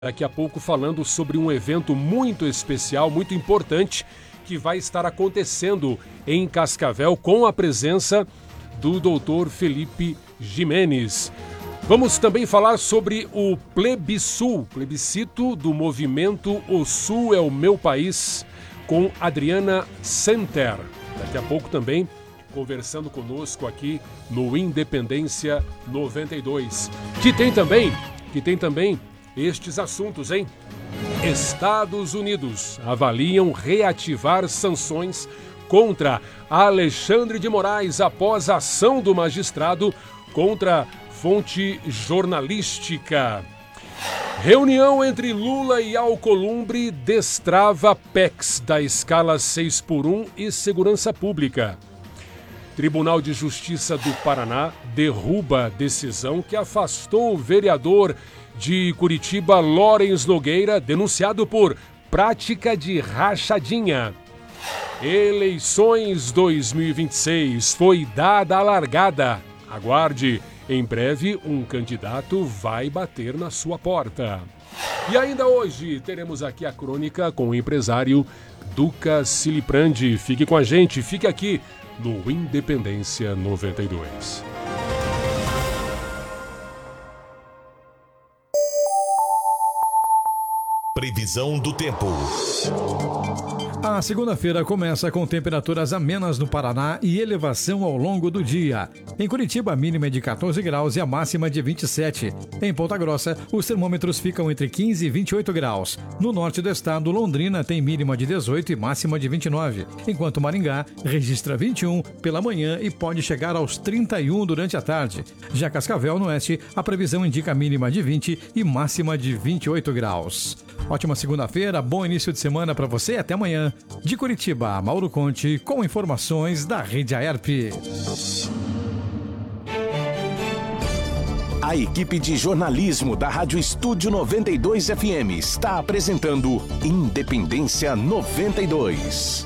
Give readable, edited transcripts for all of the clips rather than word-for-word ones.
Daqui a pouco falando sobre um evento muito especial, muito importante, que vai estar acontecendo em Cascavel com a presença do Dr. Felipe Jimenez. Vamos também falar sobre o plebiscito do movimento O Sul é o Meu País, com Adriana Center. Daqui a pouco também conversando conosco aqui no Independência 92. Que tem também estes assuntos, hein? Estados Unidos avaliam reativar sanções contra Alexandre de Moraes após a ação do magistrado contra fonte jornalística. Reunião entre Lula e Alcolumbre destrava PECs da escala 6x1 e segurança pública. Tribunal de Justiça do Paraná derruba decisão que afastou o vereador de Curitiba, Lawrence Nogueira, denunciado por prática de rachadinha. Eleições 2026, foi dada a largada. Aguarde, em breve um candidato vai bater na sua porta. E ainda hoje teremos aqui a crônica com o empresário Duca Siliprandi. Fique com a gente, fique aqui no Independência 92. Previsão do tempo. A segunda-feira começa com temperaturas amenas no Paraná e elevação ao longo do dia. Em Curitiba, a mínima é de 14 graus e a máxima de 27. Em Ponta Grossa, os termômetros ficam entre 15 e 28 graus. No norte do estado, Londrina tem mínima de 18 e máxima de 29. Enquanto Maringá registra 21 pela manhã e pode chegar aos 31 durante a tarde. Já Cascavel, no oeste, a previsão indica mínima de 20 e máxima de 28 graus. Ótima segunda-feira, bom início de semana para você, até amanhã. De Curitiba, Mauro Conte, com informações da Rede Aerp. A equipe de jornalismo da Rádio Estúdio 92 FM está apresentando Independência 92.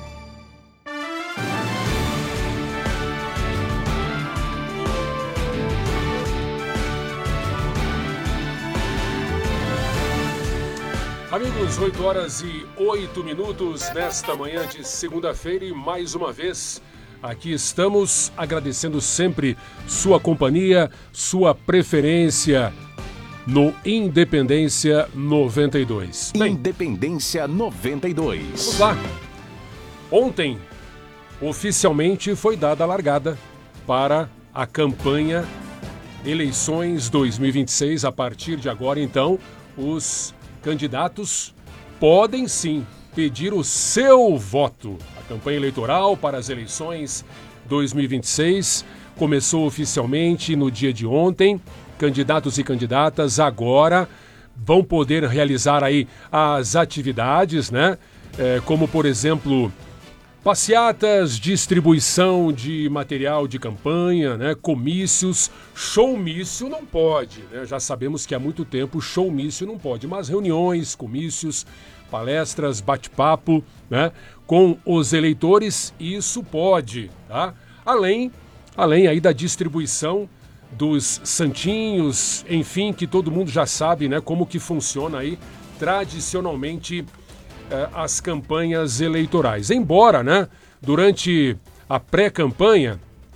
Amigos, 8 horas e 8 minutos nesta manhã de segunda-feira e mais uma vez aqui estamos agradecendo sempre sua companhia, sua preferência no Independência 92. Bem, Independência 92. Vamos lá. Ontem, oficialmente foi dada a largada para a campanha Eleições 2026. A partir de agora, então, os candidatos podem sim pedir o seu voto. A campanha eleitoral para as eleições 2026 começou oficialmente no dia de ontem. Candidatos e candidatas agora vão poder realizar aí as atividades, né? Como, por exemplo, passeatas, distribuição de material de campanha, né? Comícios, showmício não pode, né? Já sabemos que há muito tempo showmício não pode, mas reuniões, comícios, palestras, bate-papo, né? Com os eleitores, isso pode, tá? Além aí da distribuição dos santinhos, enfim, que todo mundo já sabe, né? Como que funciona aí tradicionalmente as campanhas eleitorais. Embora, né, durante a pré-campanha,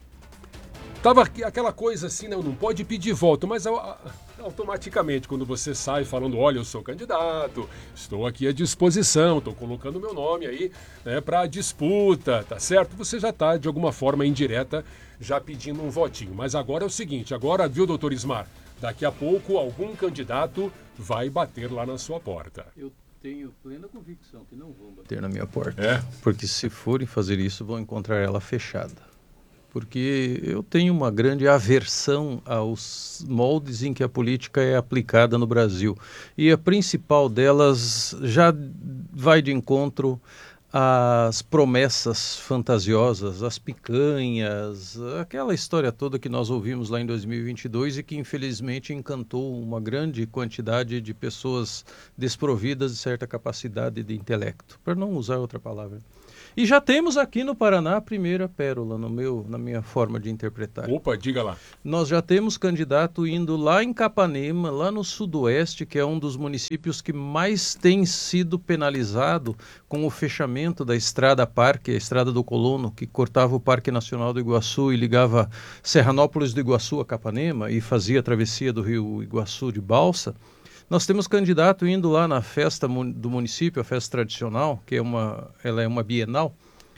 tava aquela coisa assim, né, não pode pedir voto, mas automaticamente, quando você sai falando, olha, eu sou candidato, estou aqui à disposição, estou colocando meu nome aí, né, para a disputa, tá certo? Você já está, de alguma forma indireta, já pedindo um votinho. Mas agora é o seguinte, agora, viu, doutor Ismar, daqui a pouco algum candidato vai bater lá na sua porta. Eu tenho plena convicção que não vão bater na minha porta. Porque se forem fazer isso, vão encontrar ela fechada. Porque eu tenho uma grande aversão aos moldes em que a política é aplicada no Brasil. E a principal delas já vai de encontro às promessas fantasiosas, às picanhas, aquela história toda que nós ouvimos lá em 2022 e que infelizmente encantou uma grande quantidade de pessoas desprovidas de certa capacidade de intelecto, para não usar outra palavra. E já temos aqui no Paraná a primeira pérola, na minha forma de interpretar. Opa, diga lá. Nós já temos candidato indo lá em Capanema, lá no sudoeste, que é um dos municípios que mais tem sido penalizado com o fechamento da Estrada Parque, a Estrada do Colono, que cortava o Parque Nacional do Iguaçu e ligava Serranópolis do Iguaçu a Capanema e fazia a travessia do Rio Iguaçu de balsa. Nós temos candidato indo lá na festa do município, a festa tradicional, que ela é uma bienal,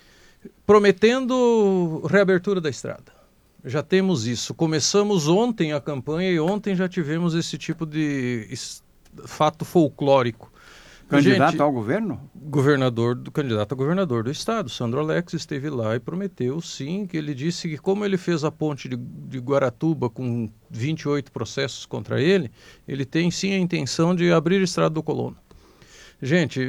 prometendo reabertura da estrada. Já temos isso. Começamos ontem a campanha e ontem já tivemos esse tipo de fato folclórico. Candidato ao governo? Candidato a governador do estado. Sandro Alex esteve lá e prometeu, sim, que ele disse que como ele fez a ponte de Guaratuba com 28 processos contra ele, ele tem sim a intenção de abrir a Estrada do Colono. Gente,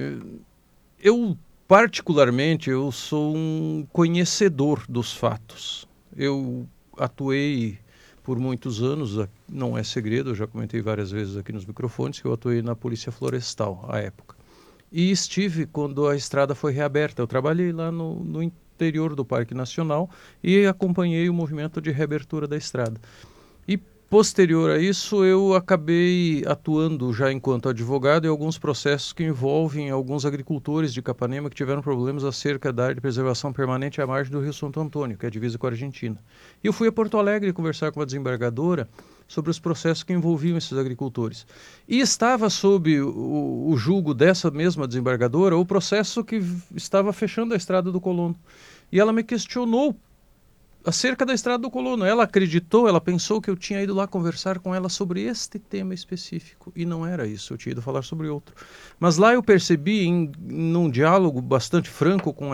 particularmente, eu sou um conhecedor dos fatos. Eu atuei por muitos anos, não é segredo, eu já comentei várias vezes aqui nos microfones, que eu atuei na Polícia Florestal à época. E estive quando a estrada foi reaberta. Eu trabalhei lá no interior do Parque Nacional e acompanhei o movimento de reabertura da estrada. E posterior a isso, eu acabei atuando já enquanto advogado em alguns processos que envolvem alguns agricultores de Capanema que tiveram problemas acerca da área de preservação permanente à margem do Rio Santo Antônio, que é a divisa com a Argentina. E eu fui a Porto Alegre conversar com a desembargadora sobre os processos que envolviam esses agricultores. E estava sob o julgo dessa mesma desembargadora o processo que estava fechando a Estrada do Colono. E ela me questionou acerca da Estrada do Colono. Ela acreditou, ela pensou que eu tinha ido lá conversar com ela sobre este tema específico. E não era isso, eu tinha ido falar sobre outro. Mas lá eu percebi, num diálogo bastante franco com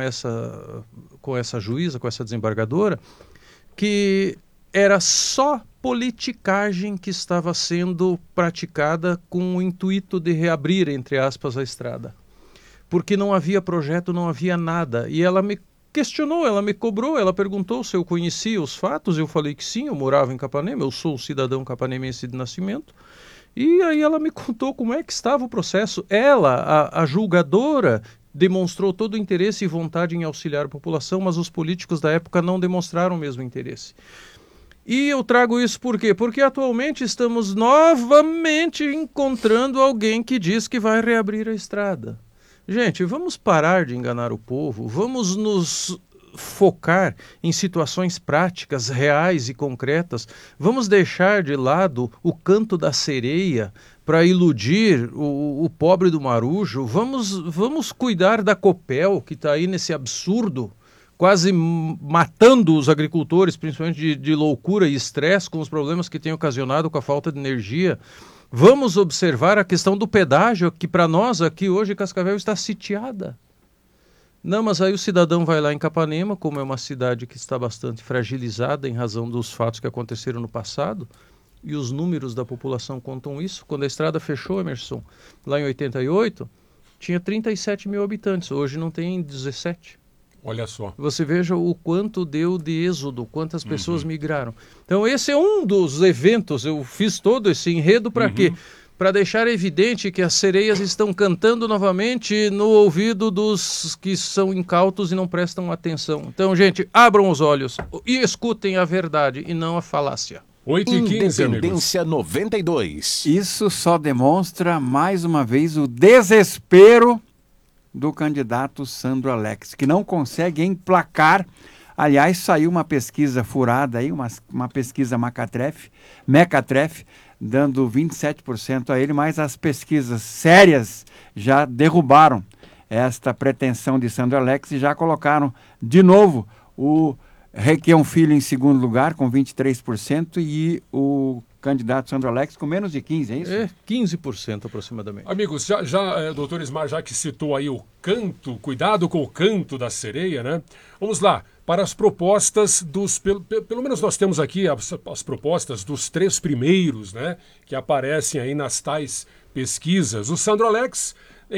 essa juíza, com essa desembargadora, que era só politicagem que estava sendo praticada com o intuito de reabrir, entre aspas, a estrada. Porque não havia projeto, não havia nada. E ela me questionou, ela me cobrou, ela perguntou se eu conhecia os fatos, eu falei que sim, eu morava em Capanema, eu sou cidadão capanemense de nascimento, e aí ela me contou como é que estava o processo. Ela, a julgadora, demonstrou todo o interesse e vontade em auxiliar a população, mas os políticos da época não demonstraram o mesmo interesse. E eu trago isso por quê? Porque atualmente estamos novamente encontrando alguém que diz que vai reabrir a estrada. Gente, vamos parar de enganar o povo, vamos nos focar em situações práticas, reais e concretas, vamos deixar de lado o canto da sereia para iludir o pobre do marujo, vamos cuidar da Copel, que está aí nesse absurdo, quase matando os agricultores, principalmente de loucura e estresse com os problemas que tem ocasionado com a falta de energia. Vamos observar a questão do pedágio, que para nós aqui hoje Cascavel está sitiada. Não, mas aí o cidadão vai lá em Capanema, como é uma cidade que está bastante fragilizada em razão dos fatos que aconteceram no passado, e os números da população contam isso. Quando a estrada fechou, Emerson, lá em 88, tinha 37 mil habitantes, hoje não tem 17. Olha só. Você veja o quanto deu de êxodo, quantas pessoas migraram. Então esse é um dos eventos, eu fiz todo esse enredo para quê? Para deixar evidente que as sereias estão cantando novamente no ouvido dos que são incautos e não prestam atenção. Então, gente, abram os olhos e escutem a verdade e não a falácia. 8h15, Independência 92. Isso só demonstra, mais uma vez, o desespero do candidato Sandro Alex, que não consegue emplacar. Aliás, saiu uma pesquisa furada aí, uma pesquisa Mequetrefe, dando 27% a ele, mas as pesquisas sérias já derrubaram esta pretensão de Sandro Alex e já colocaram de novo o Requião Filho em segundo lugar, com 23%, e o candidato Sandro Alex com menos de 15%, é isso? 15% aproximadamente. Amigos, doutor Ismar, já que citou aí o canto, cuidado com o canto da sereia, né? Vamos lá, para as propostas pelo menos nós temos aqui as propostas dos 3 primeiros, né? Que aparecem aí nas tais pesquisas. O Sandro Alex,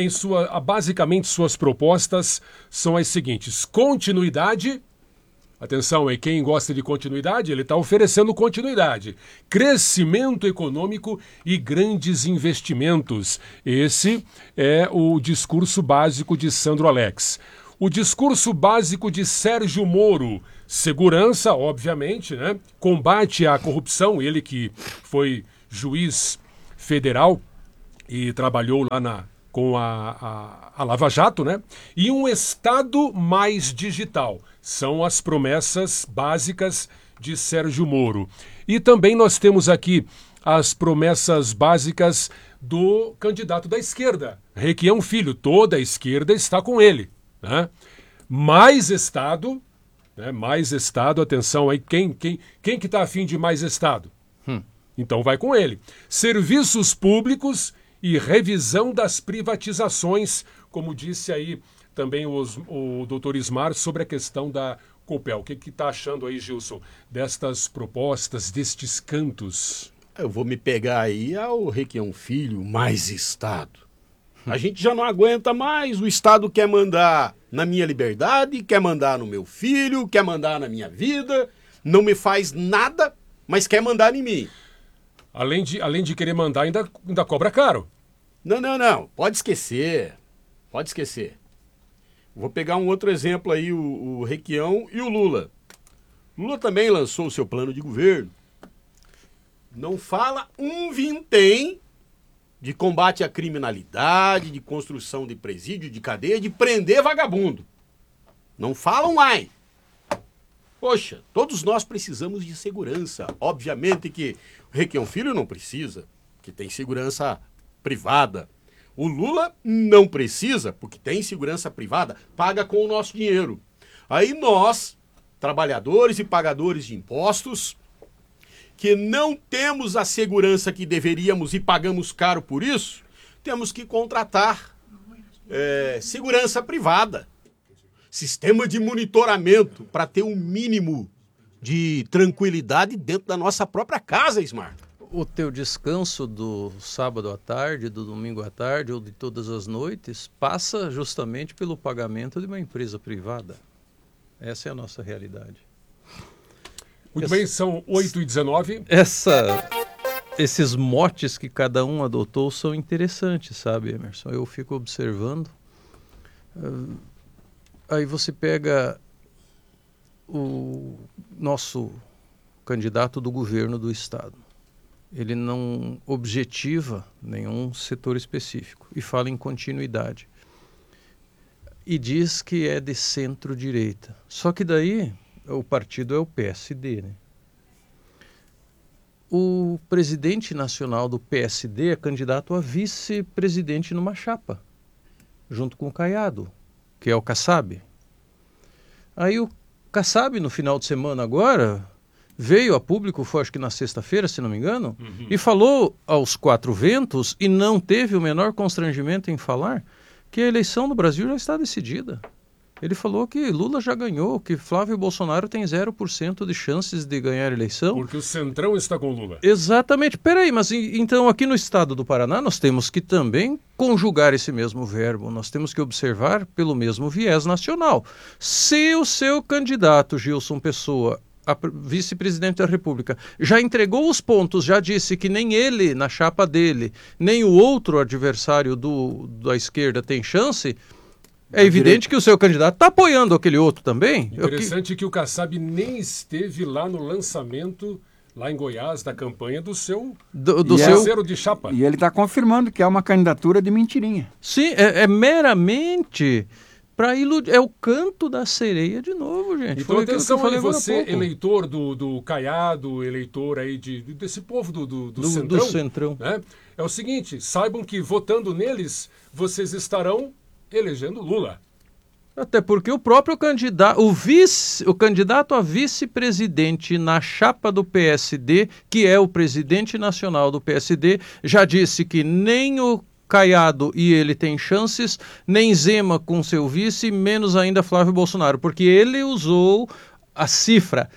basicamente suas propostas são as seguintes: continuidade. Atenção, quem gosta de continuidade, ele está oferecendo continuidade. Crescimento econômico e grandes investimentos. Esse é o discurso básico de Sandro Alex. O discurso básico de Sérgio Moro, segurança, obviamente, né? Combate à corrupção, ele que foi juiz federal e trabalhou lá com a Lava Jato, né? E um Estado mais digital. São as promessas básicas de Sérgio Moro. E também nós temos aqui as promessas básicas do candidato da esquerda, Requião Filho. Toda a esquerda está com ele, né? Mais Estado, né? Mais Estado, atenção aí, quem que está afim de mais Estado? Então vai com ele. Serviços públicos e revisão das privatizações, como disse aí também o doutor Ismar sobre a questão da Copel. O que está achando aí, Gilson, destas propostas, destes cantos? Eu vou me pegar aí ao Requião Filho, mais Estado. A gente já não aguenta mais, o Estado quer mandar na minha liberdade, quer mandar no meu filho, quer mandar na minha vida, não me faz nada, mas quer mandar em mim. Além de querer mandar, ainda cobra caro. Não, pode esquecer, pode esquecer. Vou pegar um outro exemplo aí, o Requião e o Lula. Lula também lançou o seu plano de governo. Não fala um vintém de combate à criminalidade, de construção de presídio, de cadeia, de prender vagabundo. Não falam mais. Poxa, todos nós precisamos de segurança. Obviamente que o Requião Filho não precisa, que tem segurança privada. O Lula não precisa, porque tem segurança privada, paga com o nosso dinheiro. Aí nós, trabalhadores e pagadores de impostos, que não temos a segurança que deveríamos e pagamos caro por isso, temos que contratar segurança privada. Sistema de monitoramento para ter um mínimo de tranquilidade dentro da nossa própria casa, Ismar. O teu descanso do sábado à tarde, do domingo à tarde ou de todas as noites passa justamente pelo pagamento de uma empresa privada. Essa é a nossa realidade. Muito bem, são 8h19. Esses motes que cada um adotou são interessantes, sabe, Emerson? Eu fico observando. Aí você pega o nosso candidato do governo do Estado. Ele não objetiva nenhum setor específico e fala em continuidade. E diz que é de centro-direita. Só que daí o partido é o PSD, né? O presidente nacional do PSD é candidato a vice-presidente numa chapa, junto com o Caiado, que é o Kassab. Aí o Kassab, no final de semana agora, veio a público, foi acho que na sexta-feira, se não me engano, e falou aos quatro ventos, e não teve o menor constrangimento em falar, que a eleição no Brasil já está decidida. Ele falou que Lula já ganhou, que Flávio Bolsonaro tem 0% de chances de ganhar a eleição. Porque o Centrão está com Lula. Exatamente. Peraí, mas então aqui no estado do Paraná nós temos que também conjugar esse mesmo verbo. Nós temos que observar pelo mesmo viés nacional. Se o seu candidato, Gilson Pessoa, a vice-presidente da República, já entregou os pontos, já disse que nem ele, na chapa dele, nem o outro adversário da esquerda tem chance... É evidente que o seu candidato está apoiando aquele outro também. Interessante que o Kassab nem esteve lá no lançamento, lá em Goiás, da campanha do seu parceiro de chapa. E ele está confirmando que é uma candidatura de mentirinha. Sim, é meramente para iludir. É o canto da sereia de novo, gente. Então atenção aí, você, eleitor do Caiado, eleitor aí desse povo do Centrão. Do Centrão. Né? É o seguinte, saibam que votando neles, vocês estarão elegendo Lula. Até porque o próprio candidato, o candidato a vice-presidente na chapa do PSD, que é o presidente nacional do PSD, já disse que nem o Caiado e ele tem chances, nem Zema com seu vice, menos ainda Flávio Bolsonaro, porque ele usou a cifra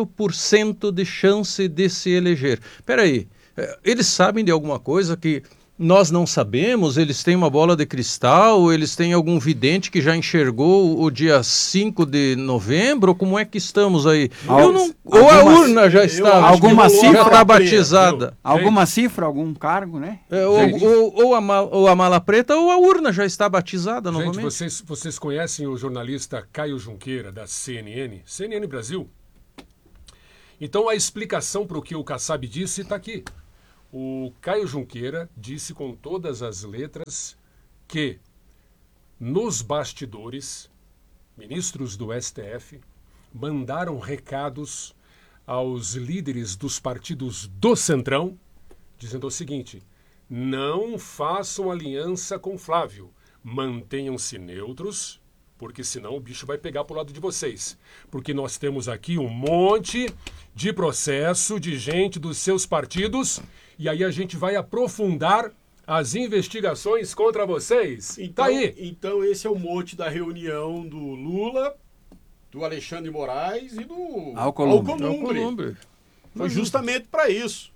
0% de chance de se eleger. Espera aí, eles sabem de alguma coisa que Nós não sabemos, eles têm uma bola de cristal, eles têm algum vidente que já enxergou o dia 5 de novembro, como é que estamos aí? Ou a urna já está, alguma cifra já está batizada. Alguma cifra, algum cargo, né? Ou a mala preta ou a urna já está batizada novamente. Gente, vocês conhecem o jornalista Caio Junqueira, da CNN Brasil? Então a explicação para o que o Kassab disse está aqui. O Caio Junqueira disse com todas as letras que, nos bastidores, ministros do STF mandaram recados aos líderes dos partidos do Centrão, dizendo o seguinte: não façam aliança com Flávio, mantenham-se neutros, porque senão o bicho vai pegar pro lado de vocês. Porque nós temos aqui um monte de processo de gente dos seus partidos e aí a gente vai aprofundar as investigações contra vocês. Então, tá aí. Então esse é o mote da reunião do Lula, do Alexandre Moraes e do Alcolumbre. Foi justamente para isso.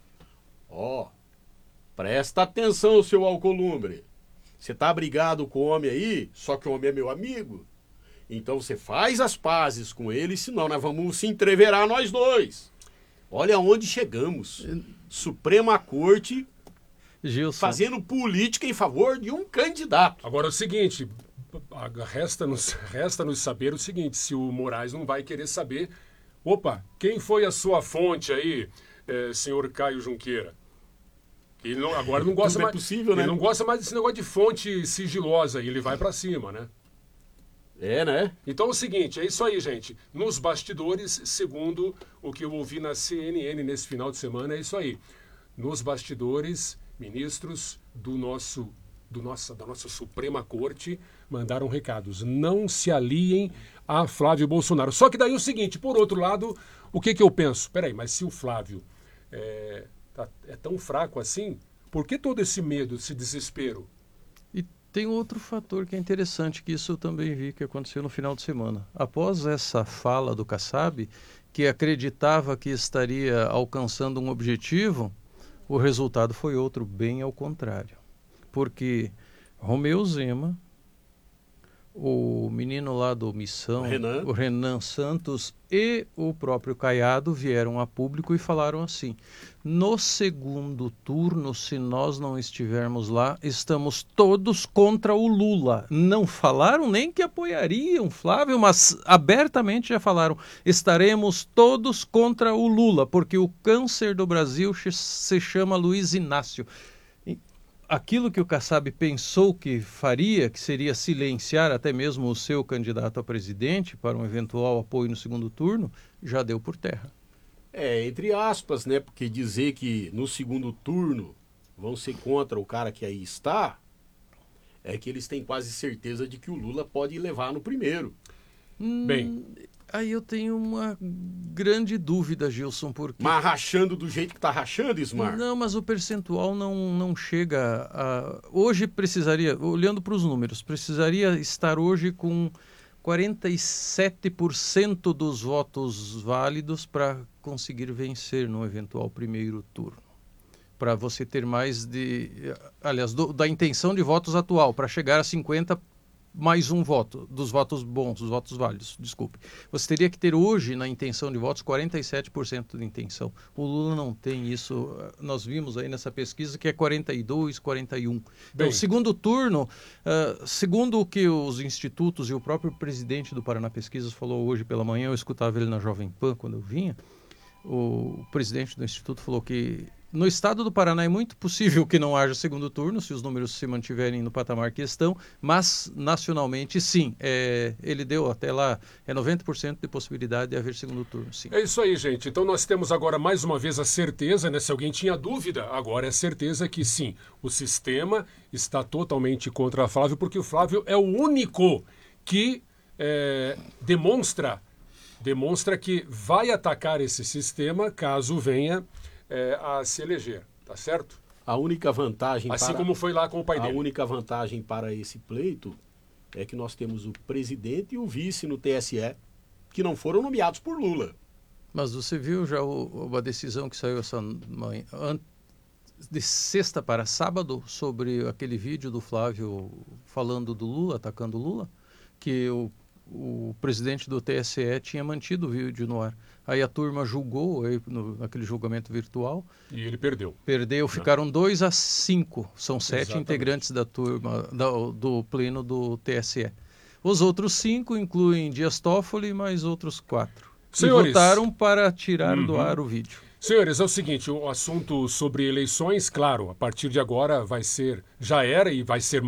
Presta atenção, seu Alcolumbre. Você tá brigado com o homem aí, só que o homem é meu amigo. Então você faz as pazes com ele, senão nós vamos se entreverar nós dois. Olha onde chegamos. Suprema Corte Gilson, fazendo política em favor de um candidato. Agora é o seguinte, resta-nos saber o seguinte, se o Moraes não vai querer saber, quem foi a sua fonte aí, senhor Caio Junqueira? Ele agora não gosta mais, possível, né? Ele não gosta mais desse negócio de fonte sigilosa, e ele vai para cima, né? Né? Então é o seguinte, é isso aí, gente. Nos bastidores, segundo o que eu ouvi na CNN nesse final de semana, é isso aí. Nos bastidores, ministros da nossa Suprema Corte mandaram recados. Não se aliem a Flávio Bolsonaro. Só que daí o seguinte, por outro lado, o que eu penso? Peraí, mas se o Flávio é tão fraco assim, por que todo esse medo, esse desespero? Tem outro fator que é interessante, que isso eu também vi que aconteceu no final de semana. Após essa fala do Kassab, que acreditava que estaria alcançando um objetivo, o resultado foi outro, bem ao contrário. Porque Romeu Zema, o menino lá do Missão, o Renan Santos e o próprio Caiado vieram a público e falaram assim: no segundo turno, se nós não estivermos lá, estamos todos contra o Lula. Não falaram nem que apoiariam Flávio, mas abertamente já falaram: estaremos todos contra o Lula, porque o câncer do Brasil se chama Luiz Inácio. Aquilo que o Kassab pensou que faria, que seria silenciar até mesmo o seu candidato a presidente para um eventual apoio no segundo turno, já deu por terra. Entre aspas, né? Porque dizer que no segundo turno vão ser contra o cara que aí está, é que eles têm quase certeza de que o Lula pode levar no primeiro. Bem, aí eu tenho uma grande dúvida, Gilson, porque... Mas rachando do jeito que está rachando, Ismar? Não, mas o percentual não chega a... Hoje precisaria, olhando para os números, precisaria estar hoje com 47% dos votos válidos para conseguir vencer no eventual primeiro turno. Para você ter mais de... Aliás, da intenção de votos atual, para chegar a 50% mais um voto, dos votos bons, dos votos válidos, desculpe. Você teria que ter hoje, na intenção de votos, 47% de intenção. O Lula não tem isso. Nós vimos aí nessa pesquisa que é 42, 41. Então, segundo turno, segundo o que os institutos e o próprio presidente do Paraná Pesquisas falou hoje pela manhã, eu escutava ele na Jovem Pan quando eu vinha, o presidente do instituto falou que no estado do Paraná é muito possível que não haja segundo turno, se os números se mantiverem no patamar que estão, mas nacionalmente sim, ele deu até lá 90% de possibilidade de haver segundo turno, sim. É isso aí, gente. Então nós temos agora mais uma vez a certeza, né? Se alguém tinha dúvida, agora é certeza que sim, o sistema está totalmente contra a Flávio, porque o Flávio é o único que demonstra que vai atacar esse sistema caso venha a se eleger, tá certo? A única vantagem como foi lá com o pai dele. A única vantagem para esse pleito é que nós temos o presidente e o vice no TSE que não foram nomeados por Lula. Mas você viu já uma decisão que saiu essa manhã, de sexta para sábado sobre aquele vídeo do Flávio falando do Lula, atacando o Lula, que o presidente do TSE tinha mantido o vídeo no ar. Aí a turma julgou naquele julgamento virtual. E ele perdeu. Ficaram 2-5. São 7 Exatamente. Integrantes da turma do pleno do TSE. Os outros 5 incluem Dias Toffoli e mais outros 4. Senhores, e votaram para tirar do ar o vídeo. Senhores, é o seguinte, o assunto sobre eleições, claro, a partir de agora já era e vai ser